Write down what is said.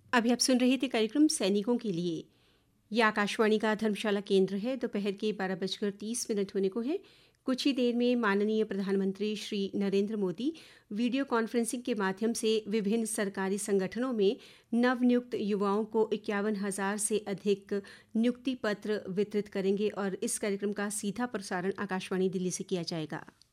अभी आप सुन रहे थे कार्यक्रम सैनिकों के लिए। यह आकाशवाणी का धर्मशाला केंद्र है। दोपहर के 12:30 होने को है। कुछ ही देर में माननीय प्रधानमंत्री श्री नरेंद्र मोदी वीडियो कॉन्फ्रेंसिंग के माध्यम से विभिन्न सरकारी संगठनों में नवनियुक्त युवाओं को 51,000 से अधिक नियुक्ति पत्र वितरित करेंगे और इस कार्यक्रम का सीधा प्रसारण आकाशवाणी दिल्ली से किया जाएगा।